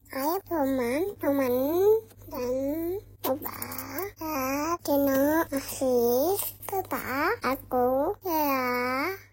Ayo teman dan coba Dino ngasih kepada aku